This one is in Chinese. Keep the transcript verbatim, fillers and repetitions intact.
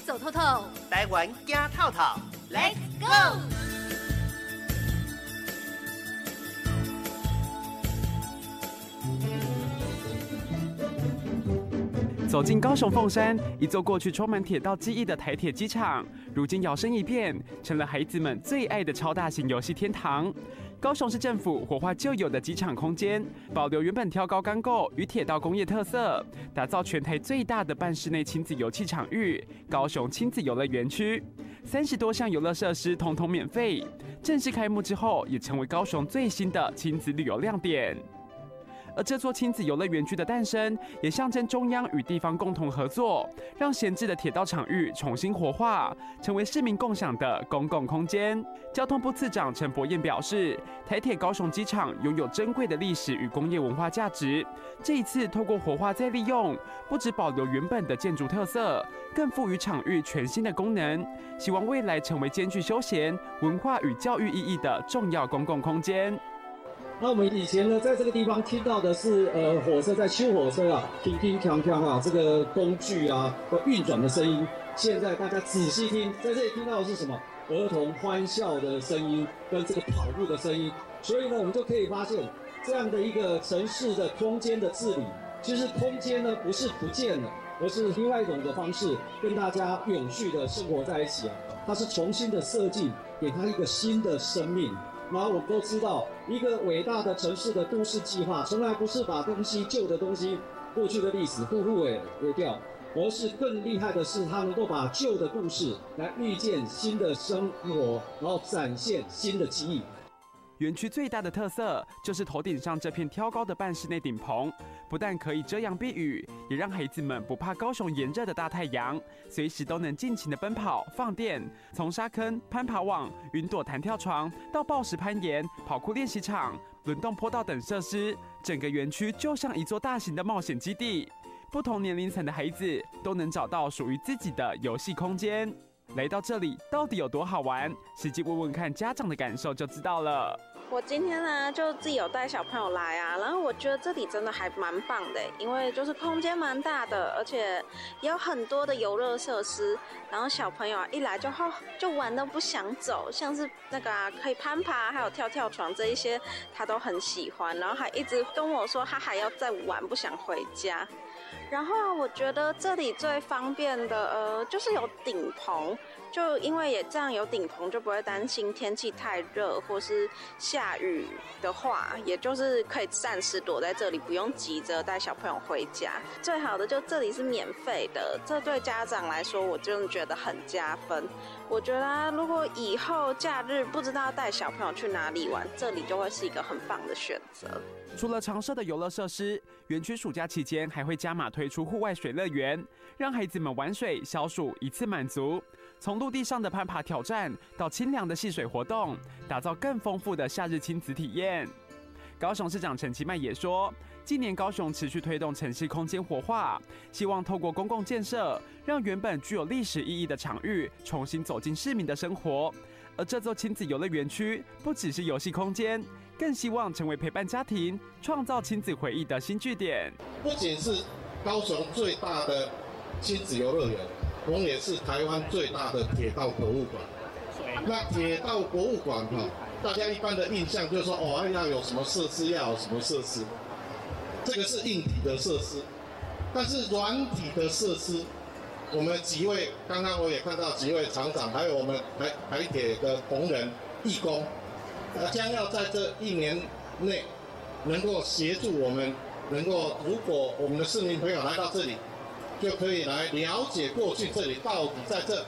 走透透， 台湾走透透 ，Let's go！ 走进高雄凤山，一座过去充满铁道记忆的台铁机场，如今摇身一变，成了孩子们最爱的超大型游戏天堂。高雄市政府活化旧有的机场空间，保留原本挑高钢构与铁道工业特色，打造全台最大的半室内亲子游憩场域——高雄亲子游乐园区。三十多项游乐设施统统免费。正式开幕之后，也成为高雄最新的亲子旅游亮点。而这座亲子游乐园区的诞生，也象征中央与地方共同合作，让闲置的铁道场域重新活化，成为市民共享的公共空间。交通部次长陈柏彦表示，台铁高雄机场拥有珍贵的历史与工业文化价值，这一次透过活化再利用，不只保留原本的建筑特色，更赋予场域全新的功能，希望未来成为兼具休闲、文化与教育意义的重要公共空间。 那我们以前呢，在这个地方听到的是，呃，火车在修火车啊，叮叮锵锵啊，这个工具啊运转的声音。现在大家仔细听，在这里听到的是什么？儿童欢笑的声音跟这个跑步的声音。所以呢，我们就可以发现，这样的一个城市的空间的治理，其实空间呢不是不见了，而是另外一种的方式跟大家永续的生活在一起啊。它是重新的设计，给它一个新的生命。然后我们都知道，一个伟大的城市的都市计划，从来不是把东西旧的东西、过去的历史不入尾为掉，而是更厉害的是，它能够把旧的故事来预见新的生活，然后展现新的记忆。 园区最大的特色就是头顶上这片挑高的半室内顶棚，不但可以遮阳避雨，也让孩子们不怕高雄炎热的大太阳，随时都能尽情的奔跑放电。从沙坑、攀爬网、云朵弹跳床到抱石攀岩、跑酷练习场、轮动坡道等设施，整个园区就像一座大型的冒险基地，不同年龄层的孩子都能找到属于自己的游戏空间。来到这里到底有多好玩？实际问问看家长的感受就知道了。 我今天呢就自己有带小朋友来啊，然后我觉得这里真的还蛮棒的，因为就是空间蛮大的，而且也有很多的游乐设施，然后小朋友啊一来就好就玩都不想走，像是那个啊可以攀爬，还有跳跳床这一些他都很喜欢，然后还一直跟我说他还要再玩，不想回家。然后啊，我觉得这里最方便的，呃，就是有顶棚，就因为也这样有顶棚，就不会担心天气太热或是下雨的话，也就是可以暂时躲在这里，不用急着带小朋友回家。最好的就这里是免费的，这对家长来说，我真的觉得很加分。我觉得啊，如果以后假日不知道带小朋友去哪里玩，这里就会是一个很棒的选择。 除了常设的游乐设施，园区暑假期间还会加码推出户外水乐园，让孩子们玩水消暑一次满足。从陆地上的攀爬挑战到清凉的戏水活动，打造更丰富的夏日亲子体验。高雄市长陈其迈也说，今年高雄持续推动城市空间活化，希望透过公共建设，让原本具有历史意义的场域重新走进市民的生活。而这座亲子游乐园区不只是游戏空间，更希望成为陪伴家庭、创造亲子回忆的新据点。 不仅是高雄最大的亲子游乐园，我们也是台湾最大的铁道博物馆。那铁道博物馆哈，大家一般的印象就是说，哦，要有什么设施，要有什么设施。这个是硬体的设施，但是软体的设施，我们几位刚刚我也看到几位厂长，还有我们台台铁的同仁、义工，呃，将要在这一年内能够协助我们，能够如果我们的市民朋友来到这里，就可以来了解过去这里到底在这